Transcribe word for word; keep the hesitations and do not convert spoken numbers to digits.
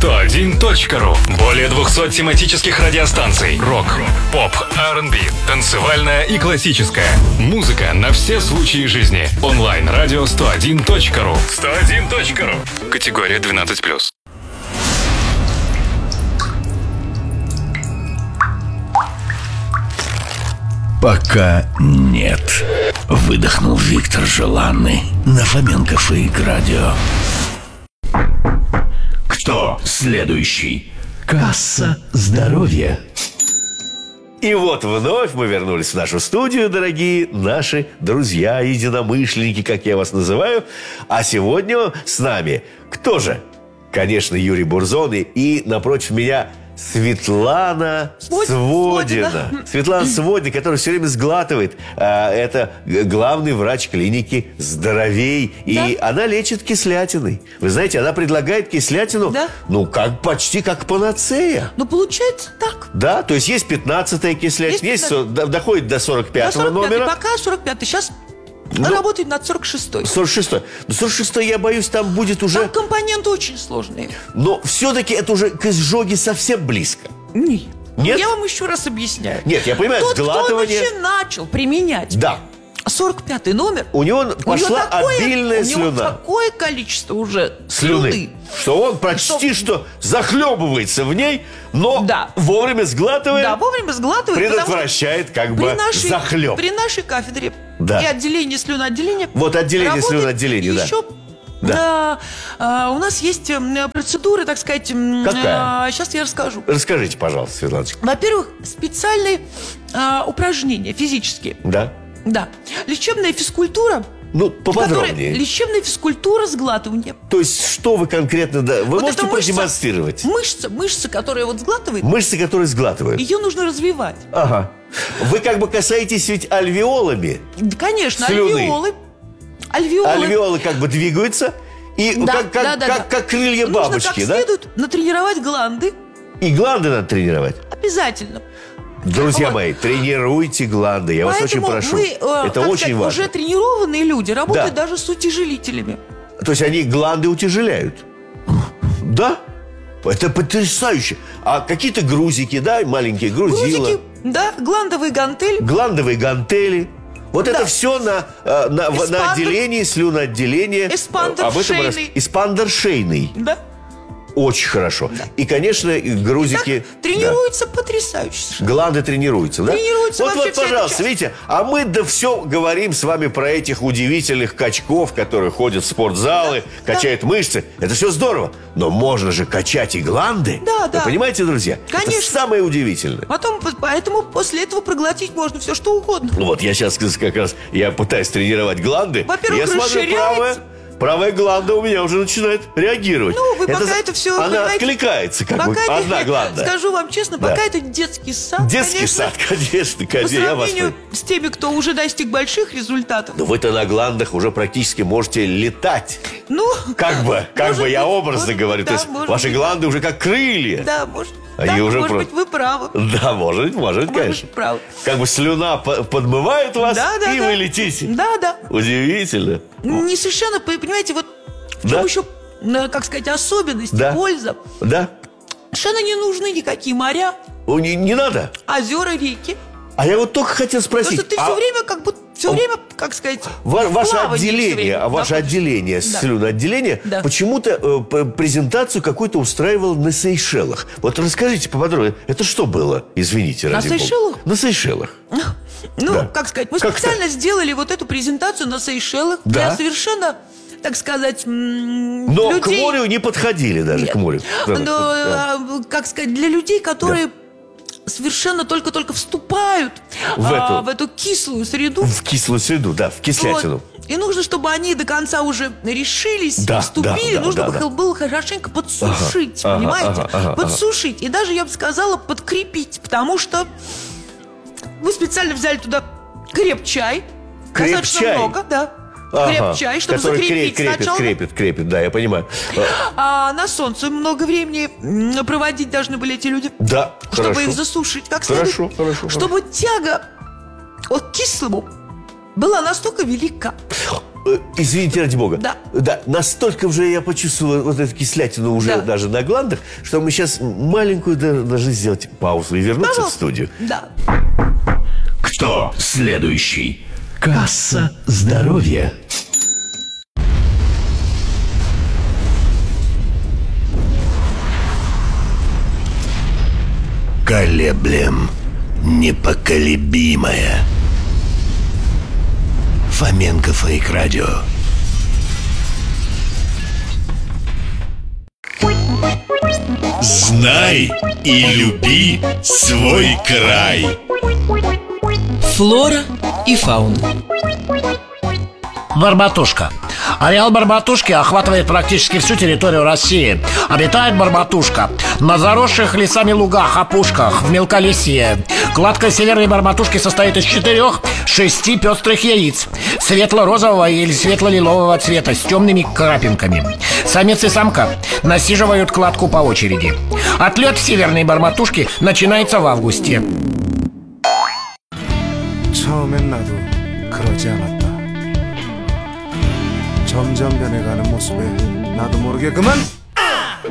сто один точка ру. Более двухсот тематических радиостанций. Рок, поп, ар энд би, танцевальная и классическая. Музыка на все случаи жизни. Онлайн-радио сто один точка ру. сто один точка ру. Категория двенадцать плюс. Пока нет. Выдохнул Виктор Желанный на Фоменко Фейк Радио. Кто следующий? Касса здоровья. И вот вновь мы вернулись в нашу студию, дорогие наши друзья, единомышленники, как я вас называю. А сегодня с нами кто же? Конечно, Юрий Бурзон и, и напротив меня Светлана Сводина. Сводина. Светлана Сводина, которая все время сглатывает. А, это главный врач клиники «Здоровей». И да? Она лечит кислятиной. Вы знаете, она предлагает кислятину, да? Ну, как, почти как панацея. Ну, получается так. Да, то есть есть пятнадцатая кислятина, есть, есть доходит до сорок пятого номера. Пока сорок пятый, сейчас... Ну, работает над сорок шестой. сорок шестой. Но сорок шестой, я боюсь, там будет уже... Там компоненты очень сложные. Но все-таки это уже к изжоге совсем близко. Нет. Нет? Я вам еще раз объясняю. Нет, я понимаю, Тот, сглатывание... кто вообще начал применять... Да. сорок пятый номер. У него пошла у него такое, обильная у него слюна. такое количество уже слюны, слюны, что он почти что, что захлебывается в ней, но да. вовремя сглатывает. Да, вовремя сглатывает. Предотвращает как бы нашей, захлеб. При нашей кафедре да. и отделении слюноотделения. Вот отделение слюноотделения, да. Еще да. А, у нас есть процедуры, так сказать. Какая? А, сейчас я расскажу. Расскажите, пожалуйста, Светланочка. Во-первых, специальные а, упражнения физические. Да. Да. Лечебная физкультура. Ну, поподробнее. Лечебная физкультура сглатывания. То есть, что вы конкретно... Да, вы вот можете продемонстрировать? Мышца, мышца, которая вот сглатывает. Мышцы, которые сглатывают. Ее нужно развивать. Ага. Вы как бы касаетесь ведь альвеолами. Конечно, слюны. альвеолы. Альвеолы. Альвеолы как бы двигаются. И да, как, как, да, да, как, да. как крылья нужно бабочки, как да? следует натренировать гланды. И гланды надо тренировать? Обязательно. Друзья вот. мои, тренируйте гланды. Я Поэтому вас очень прошу. Мы, э, это очень сказать, важно. Уже тренированные люди работают да. даже с утяжелителями. То есть они гланды утяжеляют? Да? Это потрясающе. А какие-то грузики, да, маленькие грузила. Грузики, да, гландовые гантели. Гландовые гантели. Вот да. это все на, на, Эспандер, на отделении, слюноотделения. Эспандер об этом шейный. Раз... Эспандер шейный. Да. Очень хорошо. Да. И, конечно, грузики... Итак, тренируются да. потрясающе. Гланды тренируются, да? Тренируются вот, вообще вот, пожалуйста, видите, а мы да все говорим с вами про этих удивительных качков, которые ходят в спортзалы, да. качают да. мышцы. Это все здорово. Но можно же качать и гланды. Да, да. Вы понимаете, друзья? Конечно. Это самое удивительное. Потом, поэтому после этого проглотить можно все, что угодно. Вот я сейчас как раз, я пытаюсь тренировать гланды. Во-первых, я смотрю, правая, правая гланда у меня уже начинает реагировать. Ну, вы это, пока это все... Она откликается, как пока бы, это, одна гланда. Скажу вам честно, да. пока это детский сад, Детский конечно, сад, конечно, конечно. По сравнению я вас... с теми, кто уже достиг больших результатов. Но вы-то на гландах уже практически можете летать. Ну, как бы, как бы я образно может, говорю. да, то есть ваши быть. гланды уже как крылья. Да, может. Они да, уже может про... быть, вы правы. Да, может быть, может, может конечно. Быть, правы. Как бы слюна подмывает вас, да, да, и да. вы летите. Да, да. Удивительно. Не совершенно, понимаете, вот в чем да? еще, как сказать, особенность, да. польза. Да. Совершенно не нужны никакие моря. О, не, не надо. Озера, реки. А я вот только хотел спросить. Просто ты а... все время как бы, все время, как сказать, Ва- Ваше отделение, а ваше находишь. отделение, да. слюноотделение, да. почему-то э, презентацию какую-то устраивало на Сейшелах. Вот расскажите поподробнее, это что было? Извините, на ради Сейшелах? Бога. На Сейшелах. Ну, да. как сказать, мы как специально так? сделали вот эту презентацию на Сейшелах да. для совершенно, так сказать, м- Но людей... к морю не подходили даже, Нет. к морю. Но, да. как сказать, для людей, которые... Да. совершенно только-только вступают в, а, эту, в эту кислую среду. В кислую среду, да, в кислятину. Вот. И нужно, чтобы они до конца уже решились, да, вступили. Да, да, нужно да, было, да. было хорошенько подсушить, ага, понимаете? Ага, ага, подсушить. И даже, я бы сказала, подкрепить. Потому что вы специально взяли туда креп-чай. Достаточно Креп-чай? много, да. Ага, Креп-чай, чтобы который закрепить крепит, сначала. крепит, крепит, да, я понимаю. А на солнце много времени проводить должны были эти люди. Да, чтобы хорошо. их засушить как хорошо, следует. Хорошо, хорошо. Чтобы тяга от кислому была настолько велика. э, извините, ради бога. Да. Да, настолько уже я почувствовал вот эту кислятину уже Да. даже на гландах, что мы сейчас маленькую да- должны сделать паузу и вернуться Пожалуйста. в студию. Да. Кто следующий? Касса здоровья. Колеблем непоколебимое. Фоменко Фейк Радио. Знай и люби свой край. Флора и фауна. Барбатушка. Ареал Барбатушки охватывает практически всю территорию России. Обитает Барбатушка на заросших лесами лугах, опушках, в мелколесье. Кладка северной Барбатушки состоит из четырех-шести пестрых яиц светло-розового или светло-лилового цвета с темными крапинками. Самец и самка насиживают кладку по очереди. Отлет северной Барбатушки начинается в августе. 처음엔 나도 그러지 않았다. 점점 변해가는 모습에 나도 모르게 그만